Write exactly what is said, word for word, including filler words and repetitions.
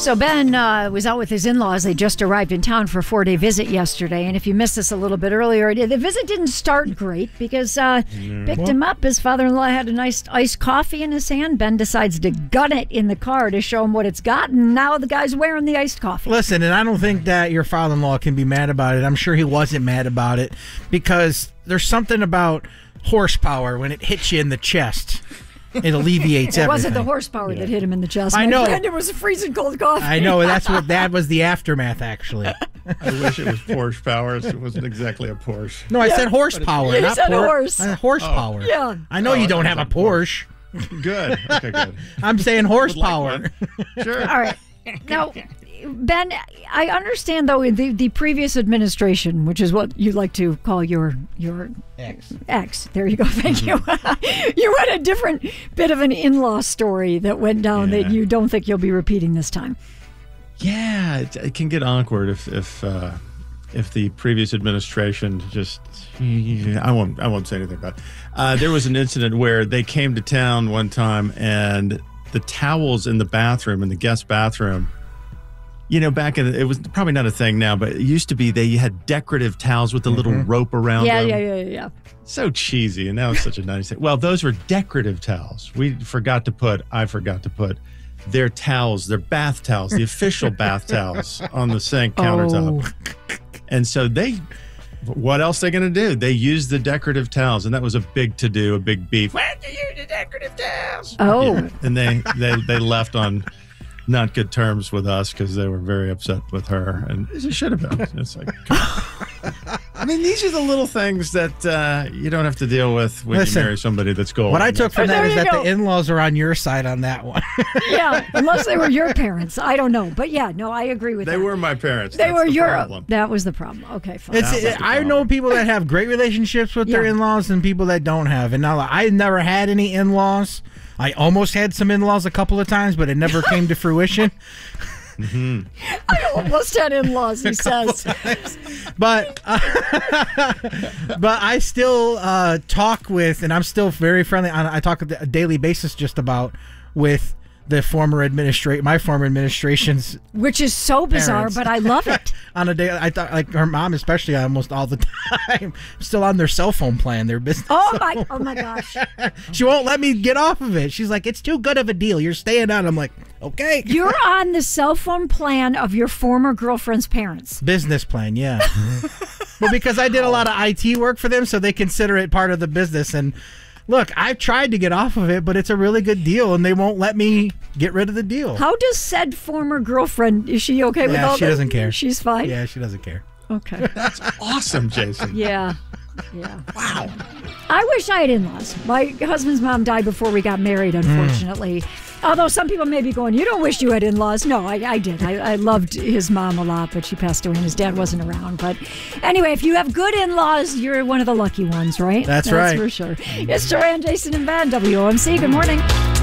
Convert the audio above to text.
So Ben uh, was out with his in-laws. They just arrived in town for a four-day visit yesterday. And if you missed this a little bit earlier, the visit didn't start great because uh, mm. picked him up. His father-in-law had a nice iced coffee in his hand. Ben decides to gun it in the car to show him what it's got. And now the guy's wearing the iced coffee. Listen, and I don't think that your father-in-law can be mad about it. I'm sure he wasn't mad about it because there's something about horsepower when it hits you in the chest. It alleviates everything. It wasn't the horsepower yeah. that hit him in the chest. I know. And it was a freezing cold coffee. I know. That's what that was the aftermath, actually. I wish it was Porsche power. So it wasn't exactly a Porsche. No, I yeah. said horsepower. Yeah, you not said por- horse. Uh, horsepower. Oh. Yeah. I know oh, you don't have a Porsche. Porsche. Good. Okay, good. I'm saying horsepower. Like sure. All right. Now, Ben, I understand, though, the, the previous administration, which is what you like to call your your ex. Ex. There you go. Thank mm-hmm. you. You had a different bit of an in-law story that went down yeah. that you don't think you'll be repeating this time. Yeah, it, it can get awkward if if uh, if the previous administration just. I won't. I won't say anything about it. Uh, there was an incident where they came to town one time, and the towels in the bathroom, in the guest bathroom. You know, back in the, it was probably not a thing now, but it used to be they had decorative towels with a mm-hmm. little rope around yeah, them. Yeah, yeah, yeah, yeah. So cheesy, and now it's such a nice thing. Well, those were decorative towels. We forgot to put, I forgot to put their towels, their bath towels, the official bath towels on the sink countertop. Oh. And so they, what else are they going to do? They used the decorative towels, and that was a big to-do, a big beef. Why did you use the decorative towels? Oh. Yeah. And they, they, they left on not good terms with us because they were very upset with her, and it should have been. It's like, I mean, these are the little things that uh, you don't have to deal with when Listen, you marry somebody that's golden. What I took from oh, that is that go. the in-laws are on your side on that one. Yeah, unless they were your parents. I don't know, but yeah, no, I agree with they that. They were my parents. They that's were the your. problem. That was the problem. Okay, fine. It's, it, I know people that have great relationships with yeah. their in-laws and people that don't have. And now I never had any in-laws. I almost had some in-laws a couple of times, but it never came to fruition. Mm-hmm. I almost had in-laws, he says. But uh, but I still uh, talk with, and I'm still very friendly. I, I talk on a daily basis just about with the former administration, my former administration's, which is so bizarre, parents. But I love it. On a day, I thought like her mom, especially almost all the time, still on their cell phone plan, their business. Oh my, oh my gosh! She won't let me get off of it. She's like, "It's too good of a deal. You're staying on." I'm like, "Okay." You're on the cell phone plan of your former girlfriend's parents. Business plan, yeah. Well, because I did a lot of I T work for them, so they consider it part of the business. And look, I've tried to get off of it, but it's a really good deal, and they won't let me get rid of the deal. How does said former girlfriend, is she okay with yeah, all she that? doesn't care. She's fine? Yeah, she doesn't care. Okay. That's awesome, Jason. Yeah. Yeah. Wow. I wish I had in-laws. My husband's mom died before we got married, unfortunately. Mm. Although some people may be going, you don't wish you had in-laws. No, I, I did. I, I loved his mom a lot, but she passed away and his dad wasn't around. But anyway, if you have good in-laws, you're one of the lucky ones, right? That's, That's right. That's for sure. It's Joanne, Jason, and Ben, W O M C. Good morning.